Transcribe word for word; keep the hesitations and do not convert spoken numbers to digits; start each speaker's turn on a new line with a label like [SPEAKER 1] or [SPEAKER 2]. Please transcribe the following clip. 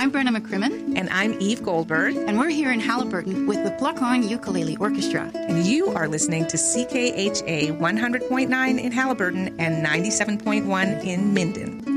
[SPEAKER 1] I'm Brenna McCrimmon.
[SPEAKER 2] And I'm Eve Goldberg.
[SPEAKER 1] And we're here in Haliburton with the Pluck-On Ukulele Orchestra.
[SPEAKER 2] And you are listening to C K H A one hundred point nine in Haliburton and ninety-seven point one in Minden.